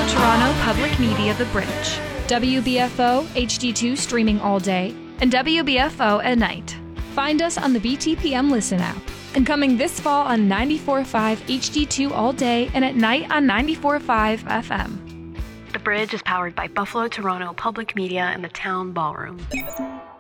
Buffalo, Toronto Public Media The Bridge. WBFO HD2 streaming all day, and WBFO at night. Find us on the BTPM Listen app. And coming this fall on 94.5 HD2 all day and at night on 94.5 FM. The Bridge is powered by Buffalo, Toronto Public Media and the Town Ballroom.